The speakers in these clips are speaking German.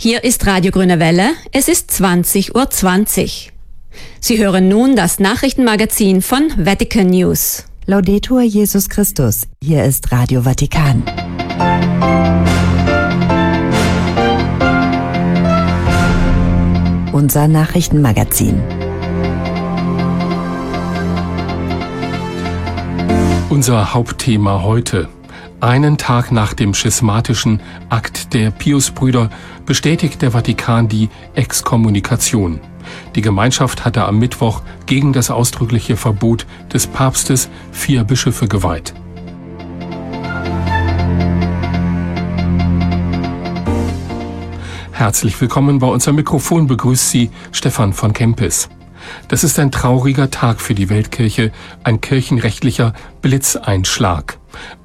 Hier ist Radio Grüne Welle. Es ist 20:20 Uhr. Sie hören nun das Nachrichtenmagazin von Vatican News. Laudetur Jesus Christus. Hier ist Radio Vatikan. Unser Nachrichtenmagazin. Unser Hauptthema heute. Einen Tag nach dem schismatischen Akt der Piusbrüder bestätigt der Vatikan die Exkommunikation. Die Gemeinschaft hatte am Mittwoch gegen das ausdrückliche Verbot des Papstes 4 Bischöfe geweiht. Herzlich willkommen, bei unserem Mikrofon begrüßt Sie Stefan von Kempis. Das ist ein trauriger Tag für die Weltkirche, ein kirchenrechtlicher Blitzeinschlag.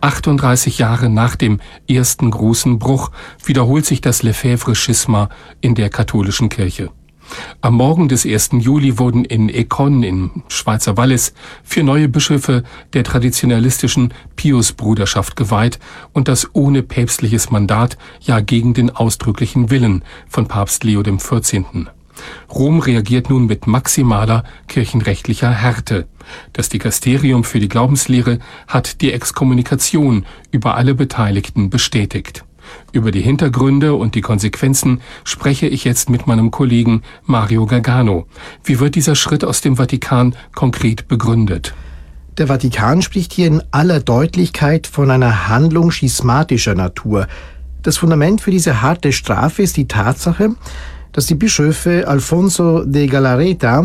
38 Jahre nach dem ersten großen Bruch wiederholt sich das Lefebvre-Schisma in der katholischen Kirche. Am Morgen des 1. Juli wurden in Écon im Schweizer Wallis 4 neue Bischöfe der traditionalistischen Pius-Bruderschaft geweiht und das ohne päpstliches Mandat, ja gegen den ausdrücklichen Willen von Papst Leo XIV. Rom reagiert nun mit maximaler kirchenrechtlicher Härte. Das Dikasterium für die Glaubenslehre hat die Exkommunikation über alle Beteiligten bestätigt. Über die Hintergründe und die Konsequenzen spreche ich jetzt mit meinem Kollegen Mario Gargano. Wie wird dieser Schritt aus dem Vatikan konkret begründet? Der Vatikan spricht hier in aller Deutlichkeit von einer Handlung schismatischer Natur. Das Fundament für diese harte Strafe ist die Tatsache, dass die Bischöfe Alfonso de Galarreta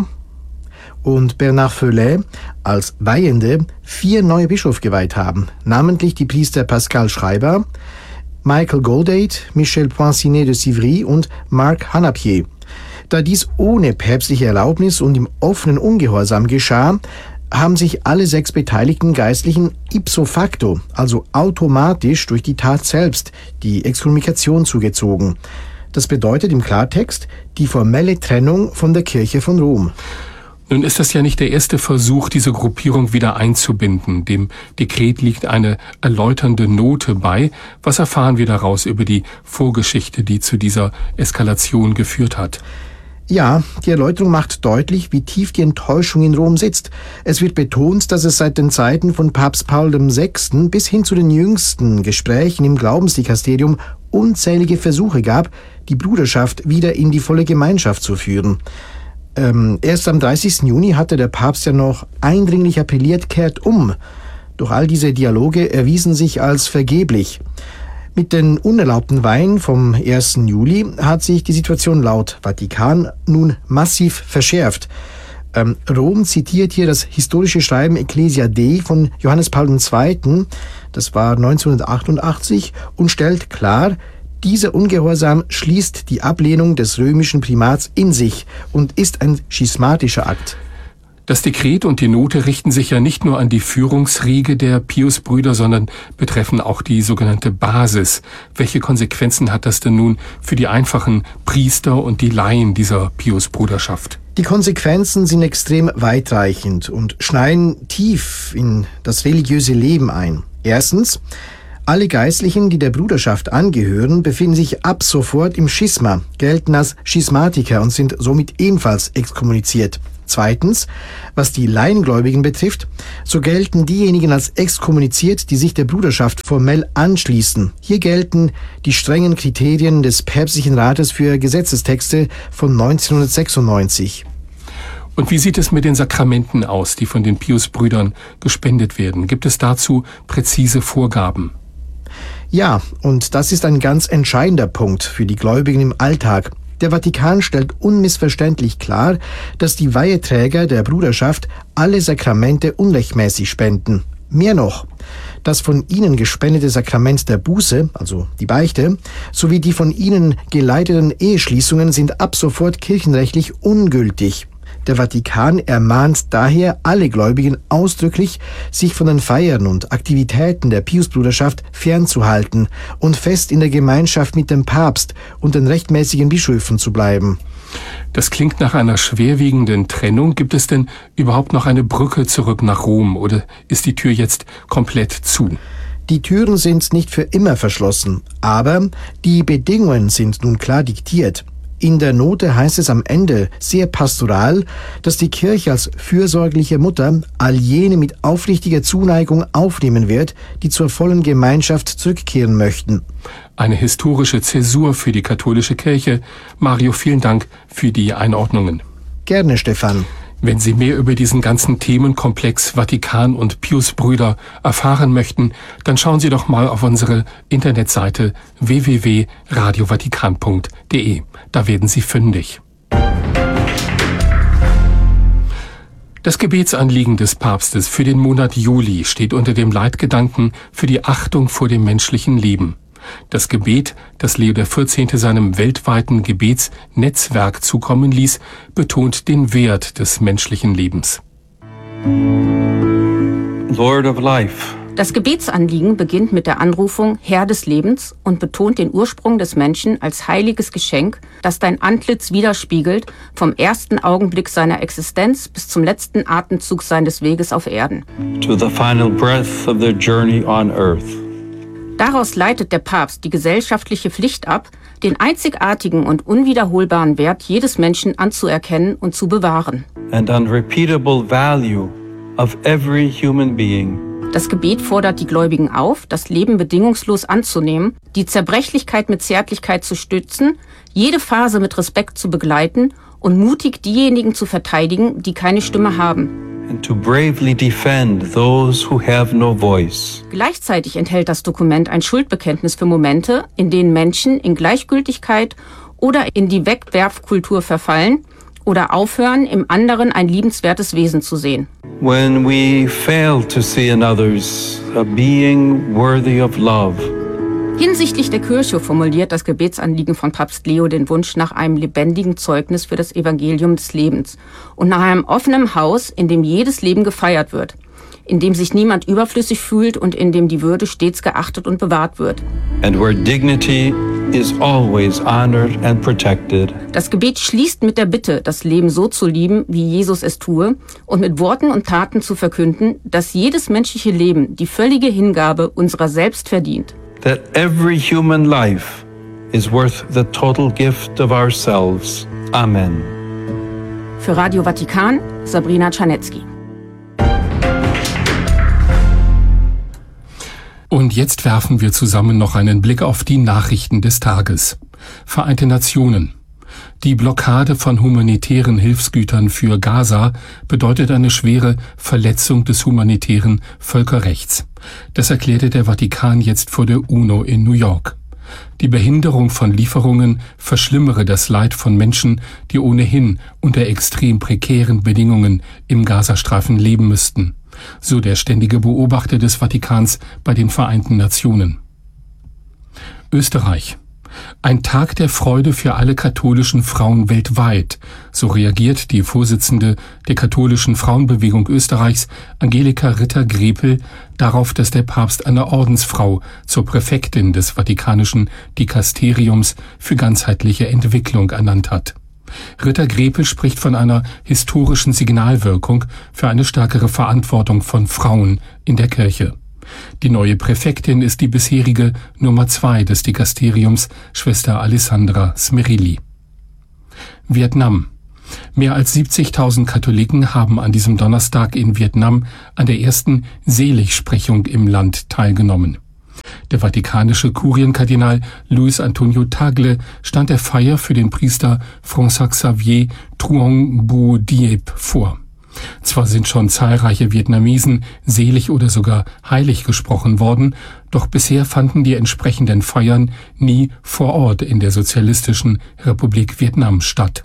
und Bernard Feuillet als Weihende 4 neue Bischöfe geweiht haben, namentlich die Priester Pascal Schreiber, Michael Goldade, Michel Poincinet de Sivry und Marc Hanapier. Da dies ohne päpstliche Erlaubnis und im offenen Ungehorsam geschah, haben sich alle 6 beteiligten Geistlichen ipso facto, also automatisch durch die Tat selbst, die Exkommunikation zugezogen. Das bedeutet im Klartext die formelle Trennung von der Kirche von Rom. Nun ist das ja nicht der erste Versuch, diese Gruppierung wieder einzubinden. Dem Dekret liegt eine erläuternde Note bei. Was erfahren wir daraus über die Vorgeschichte, die zu dieser Eskalation geführt hat? Ja, die Erläuterung macht deutlich, wie tief die Enttäuschung in Rom sitzt. Es wird betont, dass es seit den Zeiten von Papst Paul VI. Bis hin zu den jüngsten Gesprächen im Glaubensdikasterium unzählige Versuche gab, die Bruderschaft wieder in die volle Gemeinschaft zu führen. Erst am 30. Juni hatte der Papst ja noch eindringlich appelliert, kehrt um. Doch all diese Dialoge erwiesen sich als vergeblich. Mit den unerlaubten Weihen vom 1. Juli hat sich die Situation laut Vatikan nun massiv verschärft. Rom zitiert hier das historische Schreiben Ecclesia Dei von Johannes Paul II., das war 1988, und stellt klar, dieser Ungehorsam schließt die Ablehnung des römischen Primats in sich und ist ein schismatischer Akt. Das Dekret und die Note richten sich ja nicht nur an die Führungsriege der Piusbrüder, sondern betreffen auch die sogenannte Basis. Welche Konsequenzen hat das denn nun für die einfachen Priester und die Laien dieser Piusbruderschaft? Die Konsequenzen sind extrem weitreichend und schneiden tief in das religiöse Leben ein. Erstens: Alle Geistlichen, die der Bruderschaft angehören, befinden sich ab sofort im Schisma, gelten als Schismatiker und sind somit ebenfalls exkommuniziert. Zweitens, was die Laiengläubigen betrifft, so gelten diejenigen als exkommuniziert, die sich der Bruderschaft formell anschließen. Hier gelten die strengen Kriterien des Päpstlichen Rates für Gesetzestexte von 1996. Und wie sieht es mit den Sakramenten aus, die von den Piusbrüdern gespendet werden? Gibt es dazu präzise Vorgaben? Ja, und das ist ein ganz entscheidender Punkt für die Gläubigen im Alltag. Der Vatikan stellt unmissverständlich klar, dass die Weiheträger der Bruderschaft alle Sakramente unrechtmäßig spenden. Mehr noch, das von ihnen gespendete Sakrament der Buße, also die Beichte, sowie die von ihnen geleiteten Eheschließungen sind ab sofort kirchenrechtlich ungültig. Der Vatikan ermahnt daher alle Gläubigen ausdrücklich, sich von den Feiern und Aktivitäten der Piusbruderschaft fernzuhalten und fest in der Gemeinschaft mit dem Papst und den rechtmäßigen Bischöfen zu bleiben. Das klingt nach einer schwerwiegenden Trennung. Gibt es denn überhaupt noch eine Brücke zurück nach Rom oder ist die Tür jetzt komplett zu? Die Türen sind nicht für immer verschlossen, aber die Bedingungen sind nun klar diktiert. In der Note heißt es am Ende sehr pastoral, dass die Kirche als fürsorgliche Mutter all jene mit aufrichtiger Zuneigung aufnehmen wird, die zur vollen Gemeinschaft zurückkehren möchten. Eine historische Zäsur für die katholische Kirche. Mario, vielen Dank für die Einordnungen. Gerne, Stefan. Wenn Sie mehr über diesen ganzen Themenkomplex Vatikan und Pius-Brüder erfahren möchten, dann schauen Sie doch mal auf unsere Internetseite www.radiovatikan.de. Da werden Sie fündig. Das Gebetsanliegen des Papstes für den Monat Juli steht unter dem Leitgedanken für die Achtung vor dem menschlichen Leben. Das Gebet, das Leo XIV. Seinem weltweiten Gebetsnetzwerk zukommen ließ, betont den Wert des menschlichen Lebens. Lord of Life. Das Gebetsanliegen beginnt mit der Anrufung Herr des Lebens und betont den Ursprung des Menschen als heiliges Geschenk, das dein Antlitz widerspiegelt, vom ersten Augenblick seiner Existenz bis zum letzten Atemzug seines Weges auf Erden. To the final breath of their journey on earth. Daraus leitet der Papst die gesellschaftliche Pflicht ab, den einzigartigen und unwiederholbaren Wert jedes Menschen anzuerkennen und zu bewahren. And unrepeatable value of every human being. Das Gebet fordert die Gläubigen auf, das Leben bedingungslos anzunehmen, die Zerbrechlichkeit mit Zärtlichkeit zu stützen, jede Phase mit Respekt zu begleiten und mutig diejenigen zu verteidigen, die keine Stimme haben. And to bravely defend those who have no voice. Gleichzeitig enthält das Dokument ein Schuldbekenntnis für Momente, in denen Menschen in Gleichgültigkeit oder in die Wegwerfkultur verfallen oder aufhören, im anderen ein liebenswertes Wesen zu sehen. When we fail to see in others a being worthy of love. Hinsichtlich der Kirche formuliert das Gebetsanliegen von Papst Leo den Wunsch nach einem lebendigen Zeugnis für das Evangelium des Lebens und nach einem offenen Haus, in dem jedes Leben gefeiert wird, in dem sich niemand überflüssig fühlt und in dem die Würde stets geachtet und bewahrt wird. And where dignity is always honored and protected. Das Gebet schließt mit der Bitte, das Leben so zu lieben, wie Jesus es tue, und mit Worten und Taten zu verkünden, dass jedes menschliche Leben die völlige Hingabe unserer selbst verdient. That every human life is worth the total gift of ourselves. Amen. Für Radio Vatikan, Sabrina Czarnecki. Und jetzt werfen wir zusammen noch einen Blick auf die Nachrichten des Tages. Vereinte Nationen. Die Blockade von humanitären Hilfsgütern für Gaza bedeutet eine schwere Verletzung des humanitären Völkerrechts. Das erklärte der Vatikan jetzt vor der UNO in New York. Die Behinderung von Lieferungen verschlimmere das Leid von Menschen, die ohnehin unter extrem prekären Bedingungen im Gazastreifen leben müssten, so der ständige Beobachter des Vatikans bei den Vereinten Nationen. Österreich. Ein Tag der Freude für alle katholischen Frauen weltweit, so reagiert die Vorsitzende der katholischen Frauenbewegung Österreichs, Angelika Ritter-Grepel, darauf, dass der Papst eine Ordensfrau zur Präfektin des Vatikanischen Dikasteriums für ganzheitliche Entwicklung ernannt hat. Ritter-Grepel spricht von einer historischen Signalwirkung für eine stärkere Verantwortung von Frauen in der Kirche. Die neue Präfektin ist die bisherige Nummer 2 des Dikasteriums, Schwester Alessandra Smerilli. Vietnam. Mehr als 70.000 Katholiken haben an diesem Donnerstag in Vietnam an der ersten Seligsprechung im Land teilgenommen. Der vatikanische Kurienkardinal Luis Antonio Tagle stand der Feier für den Priester François Xavier Truong Bu Diep vor. Zwar sind schon zahlreiche Vietnamesen selig oder sogar heilig gesprochen worden, doch bisher fanden die entsprechenden Feiern nie vor Ort in der Sozialistischen Republik Vietnam statt.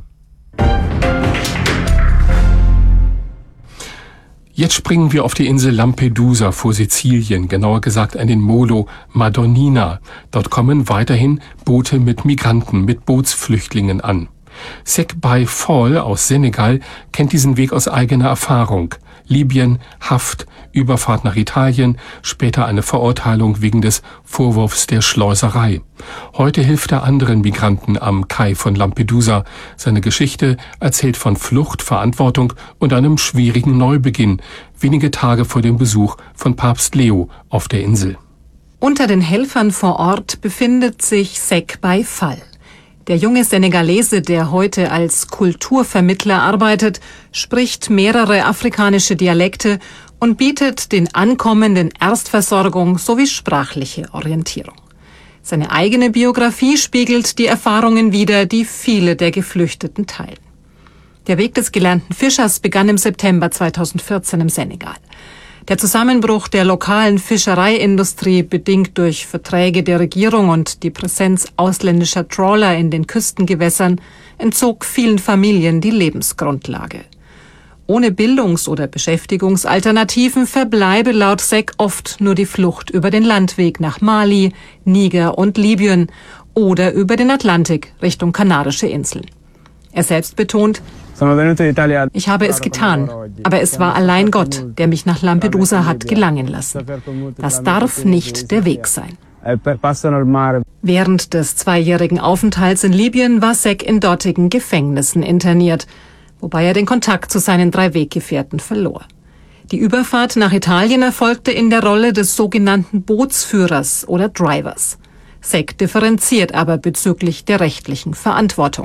Jetzt springen wir auf die Insel Lampedusa vor Sizilien, genauer gesagt an den Molo Madonnina. Dort kommen weiterhin Boote mit Migranten, mit Bootsflüchtlingen an. Sekbay Fall aus Senegal kennt diesen Weg aus eigener Erfahrung. Libyen, Haft, Überfahrt nach Italien, später eine Verurteilung wegen des Vorwurfs der Schleuserei. Heute hilft er anderen Migranten am Kai von Lampedusa. Seine Geschichte erzählt von Flucht, Verantwortung und einem schwierigen Neubeginn, wenige Tage vor dem Besuch von Papst Leo auf der Insel. Unter den Helfern vor Ort befindet sich Seck Baifal. Der junge Senegalese, der heute als Kulturvermittler arbeitet, spricht mehrere afrikanische Dialekte und bietet den Ankommenden Erstversorgung sowie sprachliche Orientierung. Seine eigene Biografie spiegelt die Erfahrungen wider, die viele der Geflüchteten teilen. Der Weg des gelernten Fischers begann im September 2014 im Senegal. Der Zusammenbruch der lokalen Fischereiindustrie, bedingt durch Verträge der Regierung und die Präsenz ausländischer Trawler in den Küstengewässern, entzog vielen Familien die Lebensgrundlage. Ohne Bildungs- oder Beschäftigungsalternativen verbleibe laut Seck oft nur die Flucht über den Landweg nach Mali, Niger und Libyen oder über den Atlantik Richtung Kanarische Inseln. Er selbst betont: Ich habe es getan, aber es war allein Gott, der mich nach Lampedusa hat gelangen lassen. Das darf nicht der Weg sein. Während des 2-jährigen Aufenthalts in Libyen war Seck in dortigen Gefängnissen interniert, wobei er den Kontakt zu seinen 3 Weggefährten verlor. Die Überfahrt nach Italien erfolgte in der Rolle des sogenannten Bootsführers oder Drivers. Seck differenziert aber bezüglich der rechtlichen Verantwortung.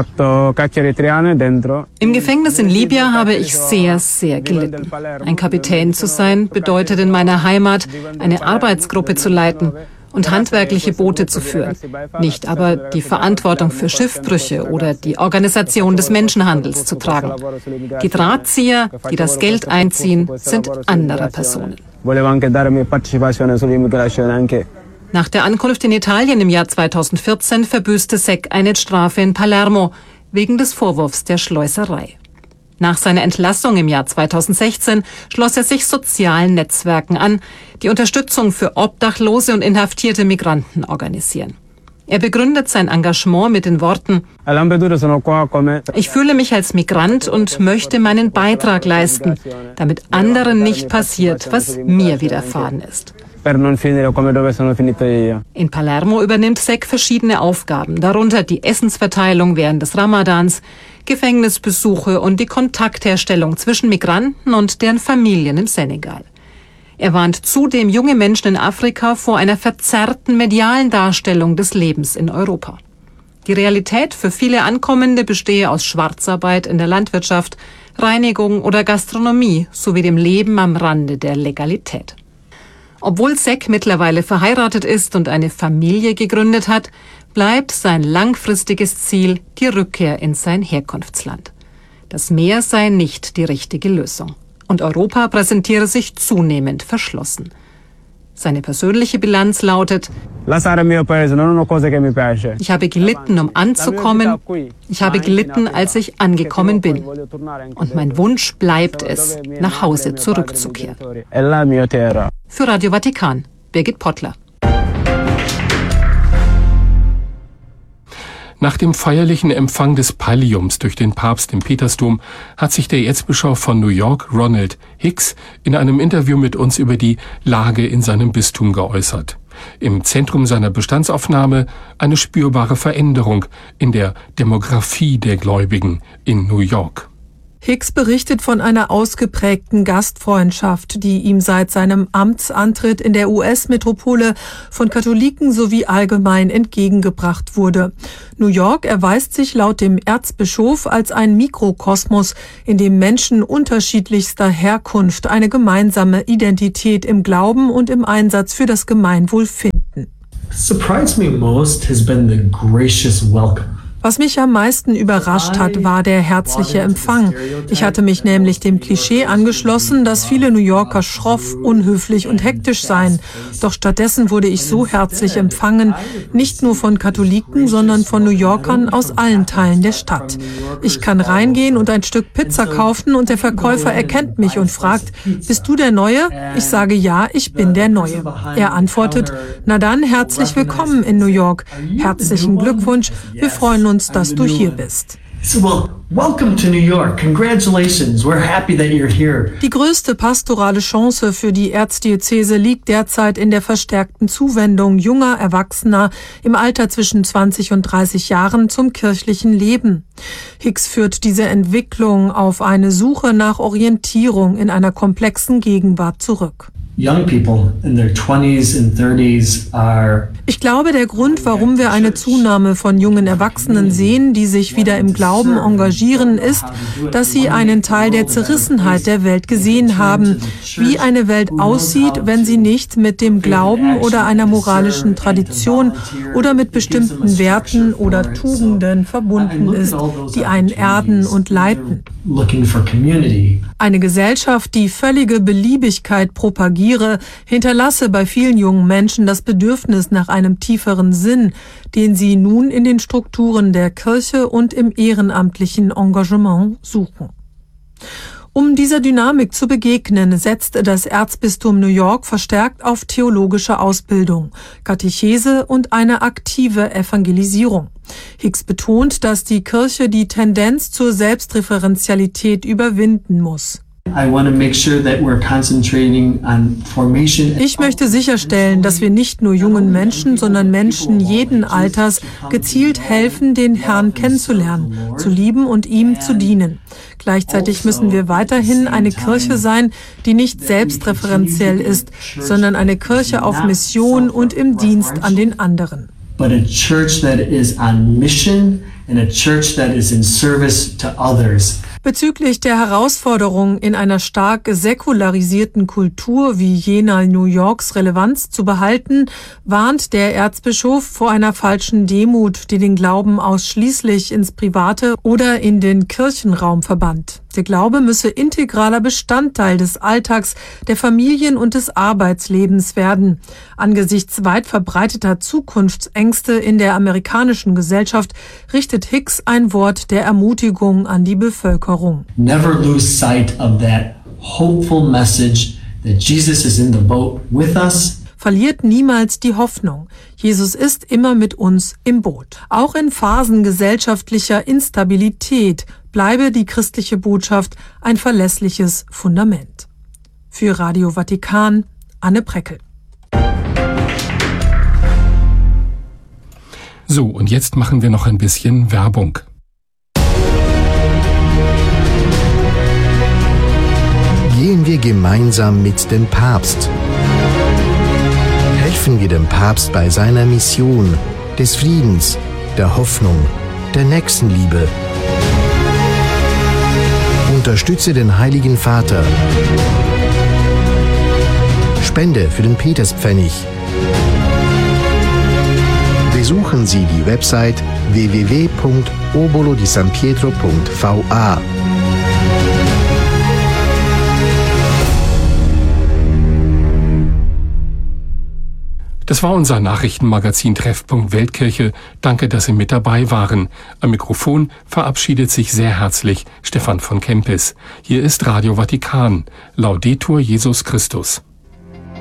Im Gefängnis in Libyen habe ich sehr, sehr gelitten. Ein Kapitän zu sein bedeutet in meiner Heimat, eine Arbeitsgruppe zu leiten und handwerkliche Boote zu führen, nicht aber die Verantwortung für Schiffbrüche oder die Organisation des Menschenhandels zu tragen. Die Drahtzieher, die das Geld einziehen, sind andere Personen. Nach der Ankunft in Italien im Jahr 2014 verbüßte Seck eine Strafe in Palermo wegen des Vorwurfs der Schleuserei. Nach seiner Entlassung im Jahr 2016 schloss er sich sozialen Netzwerken an, die Unterstützung für obdachlose und inhaftierte Migranten organisieren. Er begründet sein Engagement mit den Worten: Ich fühle mich als Migrant und möchte meinen Beitrag leisten, damit anderen nicht passiert, was mir widerfahren ist. In Palermo übernimmt Seck verschiedene Aufgaben, darunter die Essensverteilung während des Ramadans, Gefängnisbesuche und die Kontaktherstellung zwischen Migranten und deren Familien im Senegal. Er warnt zudem junge Menschen in Afrika vor einer verzerrten medialen Darstellung des Lebens in Europa. Die Realität für viele Ankommende bestehe aus Schwarzarbeit in der Landwirtschaft, Reinigung oder Gastronomie sowie dem Leben am Rande der Legalität. Obwohl Seck mittlerweile verheiratet ist und eine Familie gegründet hat, bleibt sein langfristiges Ziel die Rückkehr in sein Herkunftsland. Das Meer sei nicht die richtige Lösung und Europa präsentiere sich zunehmend verschlossen. Seine persönliche Bilanz lautet: Ich habe gelitten, um anzukommen. Ich habe gelitten, als ich angekommen bin. Und mein Wunsch bleibt es, nach Hause zurückzukehren. Für Radio Vatikan, Birgit Pottler. Nach dem feierlichen Empfang des Palliums durch den Papst im Petersdom hat sich der Erzbischof von New York, Ronald Hicks, in einem Interview mit uns über die Lage in seinem Bistum geäußert. Im Zentrum seiner Bestandsaufnahme eine spürbare Veränderung in der Demografie der Gläubigen in New York. Hicks berichtet von einer ausgeprägten Gastfreundschaft, die ihm seit seinem Amtsantritt in der US-Metropole von Katholiken sowie allgemein entgegengebracht wurde. New York erweist sich laut dem Erzbischof als ein Mikrokosmos, in dem Menschen unterschiedlichster Herkunft eine gemeinsame Identität im Glauben und im Einsatz für das Gemeinwohl finden. Surprised me most has been the gracious welcome. Was mich am meisten überrascht hat, war der herzliche Empfang. Ich hatte mich nämlich dem Klischee angeschlossen, dass viele New Yorker schroff, unhöflich und hektisch seien. Doch stattdessen wurde ich so herzlich empfangen, nicht nur von Katholiken, sondern von New Yorkern aus allen Teilen der Stadt. Ich kann reingehen und ein Stück Pizza kaufen und der Verkäufer erkennt mich und fragt: Bist du der Neue? Ich sage: Ja, ich bin der Neue. Er antwortet: Na dann, herzlich willkommen in New York. Herzlichen Glückwunsch, wir freuen uns, dass du hier bist. Welcome to New York. Congratulations. We're happy that you're here. Die größte pastorale Chance für die Erzdiözese liegt derzeit in der verstärkten Zuwendung junger Erwachsener im Alter zwischen 20 und 30 Jahren zum kirchlichen Leben. Hicks führt diese Entwicklung auf eine Suche nach Orientierung in einer komplexen Gegenwart zurück. young people in their 20s and 30s are Ich glaube, der Grund, warum wir eine Zunahme von jungen Erwachsenen sehen, die sich wieder im Glauben engagieren, ist, dass sie einen Teil der Zerrissenheit der Welt gesehen haben, wie eine Welt aussieht, wenn sie nicht mit dem Glauben oder einer moralischen Tradition oder mit bestimmten Werten oder Tugenden verbunden ist, die einen erden und leiten. Eine Gesellschaft, die völlige Beliebigkeit propagiere, hinterlasse bei vielen jungen Menschen das Bedürfnis nach einem tieferen Sinn, den sie nun in den Strukturen der Kirche und im ehrenamtlichen Engagement suchen. Um dieser Dynamik zu begegnen, setzt das Erzbistum New York verstärkt auf theologische Ausbildung, Katechese und eine aktive Evangelisierung. Hicks betont, dass die Kirche die Tendenz zur Selbstreferenzialität überwinden muss. Ich möchte sicherstellen, dass wir nicht nur jungen Menschen, sondern Menschen jeden Alters gezielt helfen, den Herrn kennenzulernen, zu lieben und ihm zu dienen. Gleichzeitig müssen wir weiterhin eine Kirche sein, die nicht selbstreferenziell ist, sondern eine Kirche auf Mission und im Dienst an den anderen. But a church that is on mission and a church that is in service to others. Bezüglich der Herausforderung, in einer stark säkularisierten Kultur wie jener New Yorks Relevanz zu behalten, warnt der Erzbischof vor einer falschen Demut, die den Glauben ausschließlich ins Private oder in den Kirchenraum verbannt. Der Glaube müsse integraler Bestandteil des Alltags, der Familien- und des Arbeitslebens werden. Angesichts weit verbreiteter Zukunftsängste in der amerikanischen Gesellschaft richtet Hicks ein Wort der Ermutigung an die Bevölkerung. Never lose sight of that hopeful message that Jesus is in the boat with us. Verliert niemals die Hoffnung. Jesus ist immer mit uns im Boot. Auch in Phasen gesellschaftlicher Instabilität bleibe die christliche Botschaft ein verlässliches Fundament. Für Radio Vatikan, Anne Preckel. So, und jetzt machen wir noch ein bisschen Werbung. Gehen wir gemeinsam mit dem Papst. Helfen wir dem Papst bei seiner Mission des Friedens, der Hoffnung, der Nächstenliebe. Unterstütze den Heiligen Vater. Spende für den Peterspfennig. Besuchen Sie die Website www.obolodisanpietro.va. Das war unser Nachrichtenmagazin Treffpunkt Weltkirche. Danke, dass Sie mit dabei waren. Am Mikrofon verabschiedet sich sehr herzlich Stefan von Kempis. Hier ist Radio Vatikan. Laudetur Jesus Christus.